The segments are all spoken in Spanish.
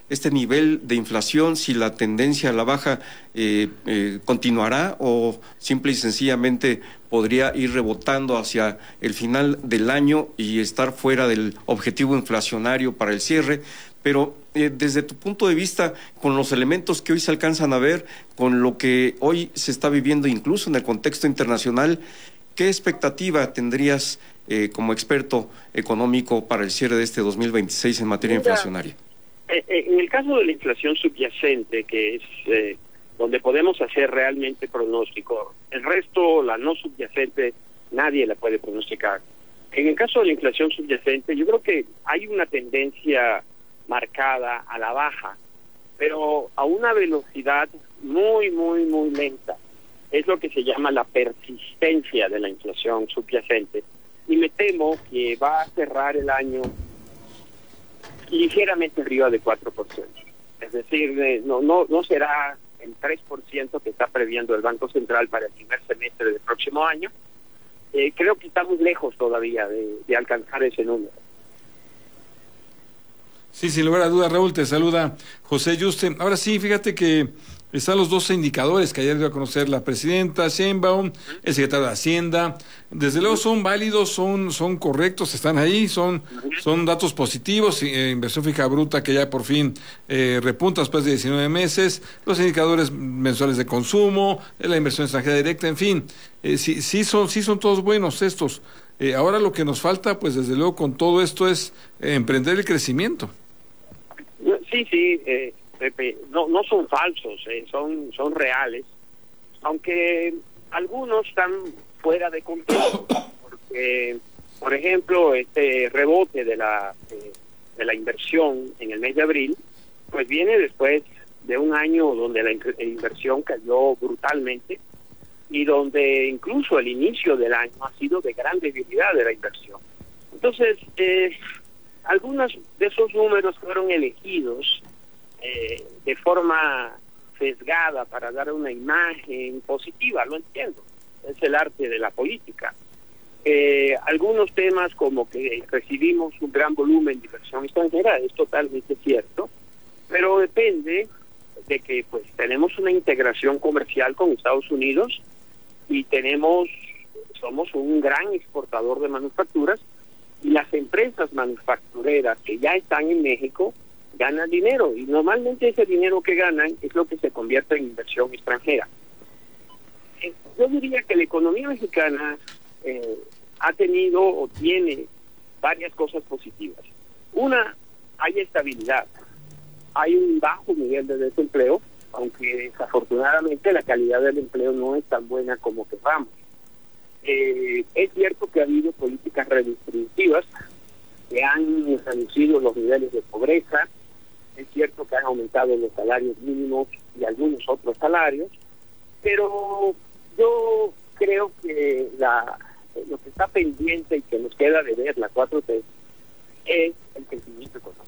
este nivel de inflación, si la tendencia a la baja continuará o simple y sencillamente podría ir rebotando hacia el final del año y estar fuera del objetivo inflacionario para el cierre. Pero desde tu punto de vista, con los elementos que hoy se alcanzan a ver, con lo que hoy se está viviendo incluso en el contexto internacional, ¿qué expectativa tendrías como experto económico para el cierre de este 2026 en materia inflacionaria? En el caso de la inflación subyacente, que es donde podemos hacer realmente pronóstico, el resto, la no subyacente, nadie la puede pronosticar. En el caso de la inflación subyacente, yo creo que hay una tendencia marcada a la baja, pero a una velocidad muy lenta. Es lo que se llama la persistencia de la inflación subyacente. Y me temo que va a cerrar el año ligeramente arriba de 4%. Es decir, no será el 3% que está previendo el Banco Central para el primer semestre del próximo año. Creo que estamos lejos todavía de alcanzar ese número. Sí, sin lugar a dudas, Raúl, te saluda José Yuste. Ahora sí, fíjate que están los 12 indicadores que ayer dio a conocer la presidenta Sheinbaum, el secretario de Hacienda. Desde luego son válidos, son correctos, están ahí, son datos positivos. Inversión fija bruta que ya por fin repunta después de 19 meses, los indicadores mensuales de consumo, la inversión extranjera directa, en fin, sí son todos buenos estos. Ahora lo que nos falta, pues desde luego con todo esto es emprender el crecimiento. Sí, Pepe, no son falsos, son reales, aunque algunos están fuera de contexto, porque, por ejemplo, este rebote de la inversión en el mes de abril, pues viene después de un año donde la inversión cayó brutalmente y donde incluso el inicio del año ha sido de gran debilidad de la inversión. Entonces, algunos de esos números fueron elegidos de forma sesgada para dar una imagen positiva, lo entiendo, es el arte de la política. Algunos temas como que recibimos un gran volumen de inversión extranjera es totalmente cierto, pero depende de que pues tenemos una integración comercial con Estados Unidos y somos un gran exportador de manufacturas, y las empresas manufactureras que ya están en México ganan dinero, y normalmente ese dinero que ganan es lo que se convierte en inversión extranjera. Yo diría que la economía mexicana ha tenido o tiene varias cosas positivas. Una, hay estabilidad, hay un bajo nivel de desempleo, aunque desafortunadamente la calidad del empleo no es tan buena como queramos. Es cierto que ha habido políticas redistributivas que han reducido los niveles de pobreza, es cierto que han aumentado los salarios mínimos y algunos otros salarios, pero yo creo que lo que está pendiente y que nos queda de ver la 4T es el crecimiento económico.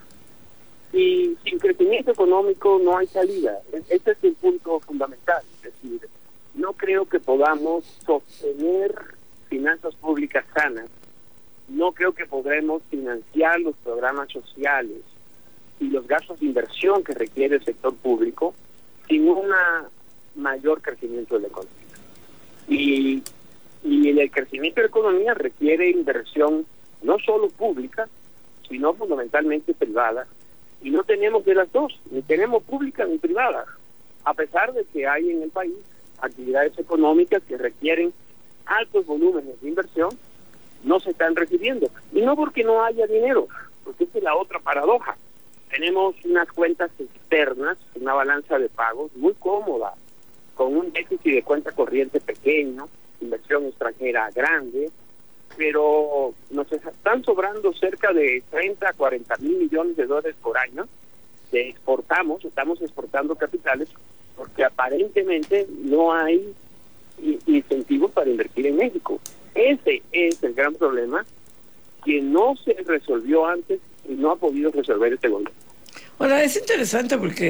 Y sin crecimiento económico no hay salida. Este es el punto fundamental. Es decir, no creo que podamos sostener finanzas públicas sanas, no creo que podremos financiar los programas sociales y los gastos de inversión que requiere el sector público sin un mayor crecimiento de la economía. Y el crecimiento de la economía requiere inversión no solo pública, sino fundamentalmente privada, y no tenemos de las dos, ni tenemos pública ni privada, a pesar de que hay en el país actividades económicas que requieren altos volúmenes de inversión, no se están recibiendo. Y no porque no haya dinero, porque esa es la otra paradoja. Tenemos unas cuentas externas, una balanza de pagos muy cómoda, con un déficit de cuenta corriente pequeño, inversión extranjera grande, pero nos están sobrando cerca de 30 a 40 mil millones de dólares por año que estamos exportando capitales, porque aparentemente no hay incentivos para invertir en México. Ese es el gran problema que no se resolvió antes y no ha podido resolver este gobierno. Bueno, es interesante porque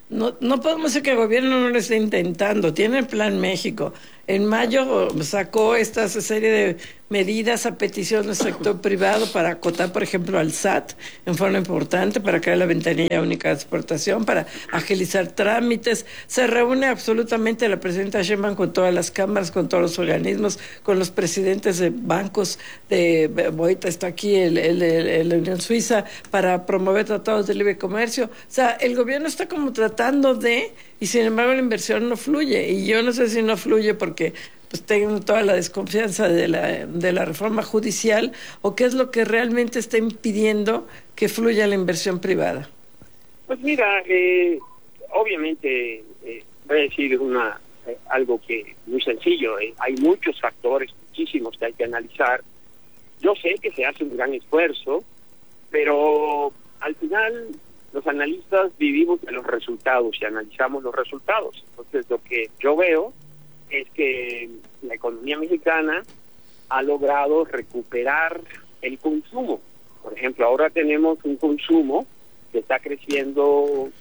no podemos decir que el gobierno no lo esté intentando. Tiene el Plan México. En mayo sacó esta serie de medidas a petición del sector privado para acotar, por ejemplo, al SAT en forma importante, para crear la ventanilla única de exportación, para agilizar trámites. Se reúne absolutamente la presidenta Sheinbaum con todas las cámaras, con todos los organismos, con los presidentes de bancos, ahorita está aquí la Unión Suiza, para promover tratados de libre comercio. O sea, el gobierno está como tratando y sin embargo la inversión no fluye. Y yo no sé si no fluye porque pues tengo toda la desconfianza de la reforma judicial, o qué es lo que realmente está impidiendo que fluya la inversión privada. Pues mira, obviamente voy a decir algo que muy sencillo. Hay muchos factores, muchísimos, que hay que analizar. Yo sé que se hace un gran esfuerzo, pero al final los analistas vivimos de los resultados y analizamos los resultados. Entonces, lo que yo veo es que la economía mexicana ha logrado recuperar el consumo. Por ejemplo, ahora tenemos un consumo que está creciendo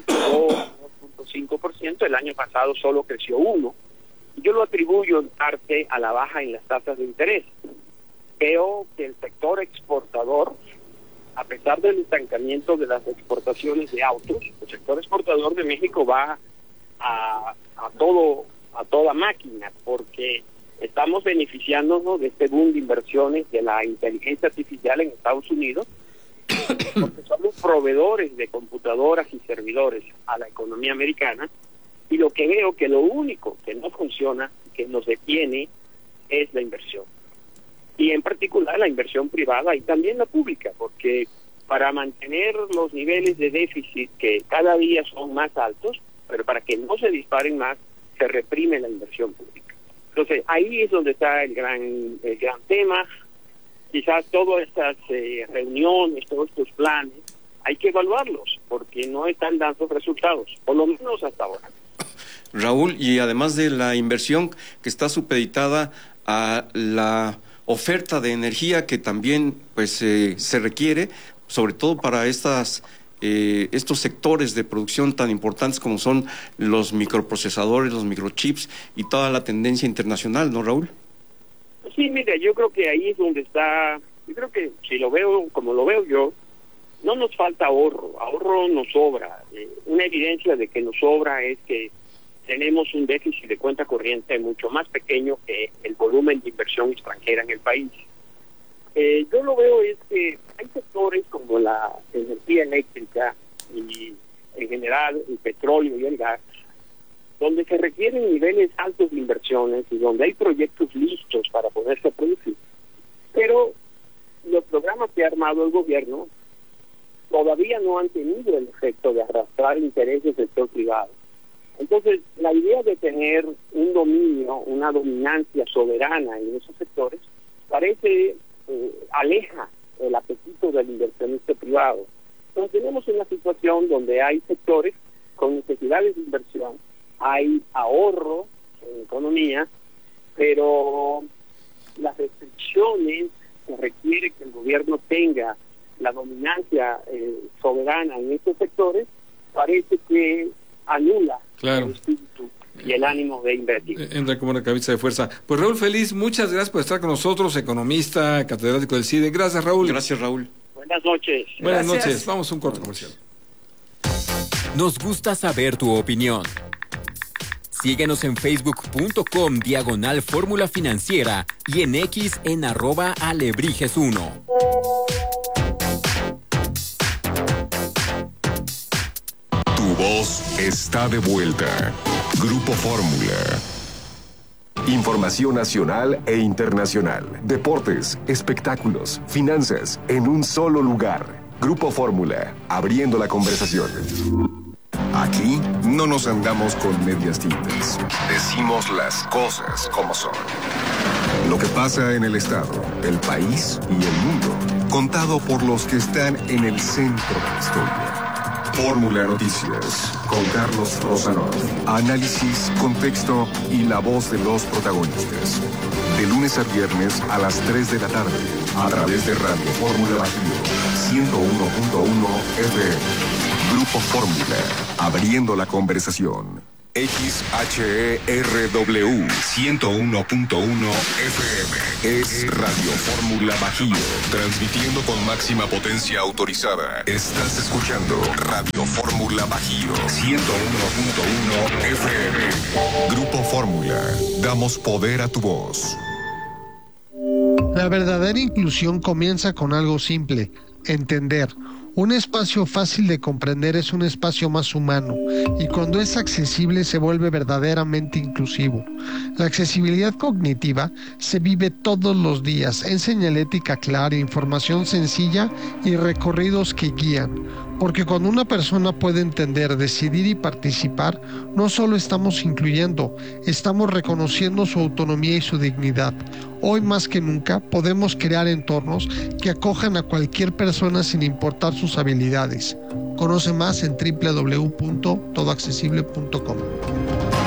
2.5%, el año pasado solo creció 1%. Y yo lo atribuyo en parte a la baja en las tasas de interés. Veo que el sector exportador, a pesar del estancamiento de las exportaciones de autos, el sector exportador de México va a toda máquina, porque estamos beneficiándonos de este boom de inversiones de la inteligencia artificial en Estados Unidos, porque somos proveedores de computadoras y servidores a la economía americana, y lo que veo que lo único que no funciona, que nos detiene, es la inversión. Y en particular la inversión privada y también la pública, porque para mantener los niveles de déficit que cada día son más altos, pero para que no se disparen más, se reprime la inversión pública. Entonces, ahí es donde está el gran tema. Quizás todas estas reuniones, todos estos planes, hay que evaluarlos, porque no están dando resultados, por lo menos hasta ahora. Raúl, y además de la inversión que está supeditada a la oferta de energía que también pues se requiere, sobre todo para estos sectores de producción tan importantes como son los microprocesadores, los microchips y toda la tendencia internacional, ¿no, Raúl? Sí, mira, yo creo que ahí es donde está. Yo creo que si lo veo como lo veo yo, no nos falta ahorro nos sobra. Una evidencia de que nos sobra es que tenemos un déficit de cuenta corriente mucho más pequeño que el volumen de inversión extranjera en el país. Yo lo veo es que hay sectores como la energía eléctrica y en general el petróleo y el gas, donde se requieren niveles altos de inversiones y donde hay proyectos listos para poderse producir. Pero los programas que ha armado el gobierno todavía no han tenido el efecto de arrastrar intereses del sector privado. Entonces, la idea de tener un dominio, una dominancia soberana en esos sectores, parece aleja el apetito del inversionista privado. Entonces, tenemos una situación donde hay sectores con necesidades de inversión, hay ahorro en economía, pero las restricciones que requiere que el gobierno tenga la dominancia soberana en estos sectores, parece que anula el espíritu y el ánimo de invertir. Entra como una cabeza de fuerza. Pues Raúl Feliz, muchas gracias por estar con nosotros, economista, catedrático del CIDE. Gracias, Raúl. Gracias, Raúl. Buenas noches. Buenas noches. Vamos a un corte comercial. Nos gusta saber tu opinión. Síguenos en facebook.com/Fórmula Financiera y en X en @Alebrijes1. Tu voz está de vuelta. Grupo Fórmula. Información nacional e internacional. Deportes, espectáculos, finanzas, en un solo lugar. Grupo Fórmula, abriendo la conversación. Aquí no nos andamos con medias tintas. Decimos las cosas como son. Lo que pasa en el Estado, el país y el mundo, contado por los que están en el centro de la historia. Fórmula Noticias, con Carlos Rosanov. Análisis, contexto y la voz de los protagonistas. De lunes a viernes a las 3 de la tarde, a través de Radio Fórmula Bajío, 101.1 FM. Grupo Fórmula, abriendo la conversación. XHERW 101.1 FM es Radio Fórmula Bajío, transmitiendo con máxima potencia autorizada. Estás escuchando Radio Fórmula Bajío 101.1 FM. Grupo Fórmula, damos poder a tu voz. La verdadera inclusión comienza con algo simple: entender. Un espacio fácil de comprender es un espacio más humano, y cuando es accesible se vuelve verdaderamente inclusivo. La accesibilidad cognitiva se vive todos los días en señalética clara, información sencilla y recorridos que guían. Porque cuando una persona puede entender, decidir y participar, no solo estamos incluyendo, estamos reconociendo su autonomía y su dignidad. Hoy más que nunca podemos crear entornos que acojan a cualquier persona sin importar sus habilidades. Conoce más en www.todoaccesible.com.